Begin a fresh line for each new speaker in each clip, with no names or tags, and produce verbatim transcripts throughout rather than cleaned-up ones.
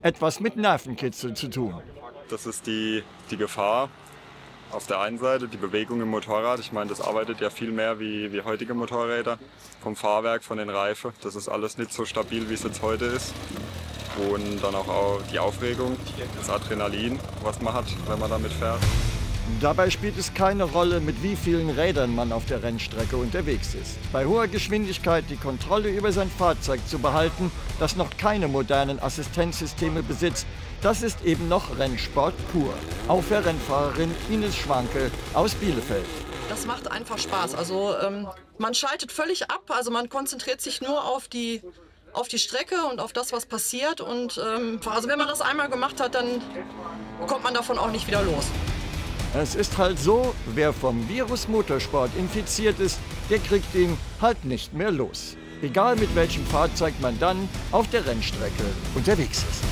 etwas mit Nervenkitzel zu tun.
Das ist die, die Gefahr. Auf der einen Seite die Bewegung im Motorrad. Ich meine, das arbeitet ja viel mehr wie, wie heutige Motorräder. Vom Fahrwerk, von den Reifen. Das ist alles nicht so stabil, wie es jetzt heute ist. Und dann auch, auch die Aufregung, das Adrenalin, was man hat, wenn man damit fährt.
Dabei spielt es keine Rolle, mit wie vielen Rädern man auf der Rennstrecke unterwegs ist. Bei hoher Geschwindigkeit die Kontrolle über sein Fahrzeug zu behalten, das noch keine modernen Assistenzsysteme besitzt, das ist eben noch Rennsport pur. Auch für Rennfahrerin Ines Schwanke aus Bielefeld.
Das macht einfach Spaß. Also ähm, man schaltet völlig ab, also man konzentriert sich nur auf die, auf die Strecke und auf das, was passiert. Und ähm, also wenn man das einmal gemacht hat, dann kommt man davon auch nicht wieder los.
Es ist halt so, wer vom Virus Motorsport infiziert ist, der kriegt ihn halt nicht mehr los. Egal mit welchem Fahrzeug man dann auf der Rennstrecke unterwegs ist.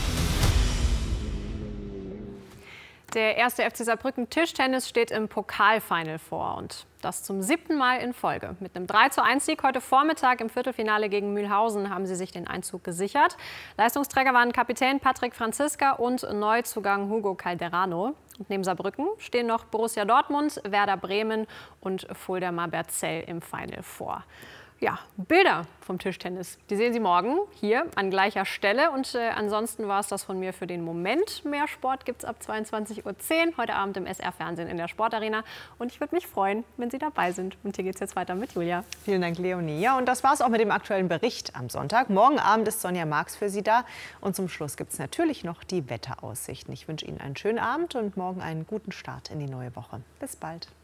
Der erste F C Saarbrücken Tischtennis steht im Pokalfinal vor und das zum siebten Mal in Folge. Mit einem drei zu eins Sieg heute Vormittag im Viertelfinale gegen Mühlhausen haben sie sich den Einzug gesichert. Leistungsträger waren Kapitän Patrick Franziska und Neuzugang Hugo Calderano. Und neben Saarbrücken stehen noch Borussia Dortmund, Werder Bremen und Fulda Marberzell im Final vor. Ja, Bilder vom Tischtennis, die sehen Sie morgen hier an gleicher Stelle. Und äh, ansonsten war es das von mir für den Moment. Mehr Sport gibt es ab zweiundzwanzig Uhr zehn heute Abend im S R-Fernsehen in der Sportarena. Und ich würde mich freuen, wenn Sie dabei sind. Und hier geht es jetzt weiter mit Julia.
Vielen Dank, Leonie. Ja, und das war es auch mit dem aktuellen Bericht am Sonntag. Morgen Abend ist Sonja Marx für Sie da. Und zum Schluss gibt es natürlich noch die Wetteraussichten. Ich wünsche Ihnen einen schönen Abend und morgen einen guten Start in die neue Woche. Bis bald.